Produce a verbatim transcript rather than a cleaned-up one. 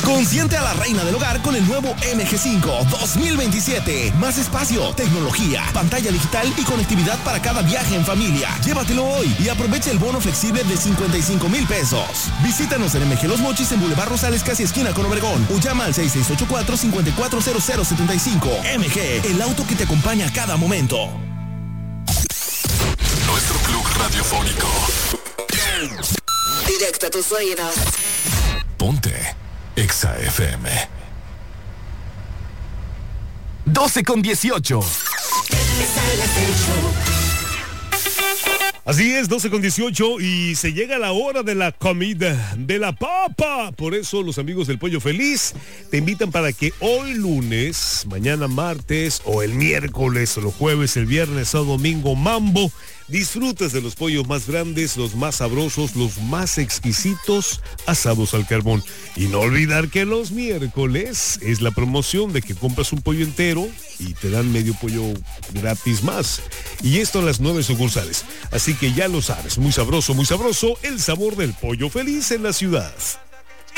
Consiente a la reina del hogar con el nuevo M G cinco dos mil veintisiete. Más espacio, tecnología, pantalla digital y conectividad para cada viaje en familia. Llévatelo hoy y aprovecha el bono flexible de cincuenta y cinco mil pesos. Visítanos en M G Los Mochis en Boulevard Rosales, casi esquina con Obregón. O llama al seis seis ocho cuatro, cinco cuatro cero cero siete cinco. M G, el auto que te acompaña a cada momento. Nuestro club radiofónico. Directo a tus oídos. Ponte Exa F M. doce con dieciocho. Así es, doce con dieciocho y se llega la hora de la comida de la papa. Por eso los amigos del Pollo Feliz te invitan para que hoy lunes, mañana martes o el miércoles o el jueves, el viernes o domingo mambo, disfrutes de los pollos más grandes, los más sabrosos, los más exquisitos asados al carbón. Y no olvidar que los miércoles es la promoción de que compras un pollo entero y te dan medio pollo gratis más. Y esto en las nueve sucursales. Así que ya lo sabes, muy sabroso, muy sabroso, el sabor del Pollo Feliz en la ciudad.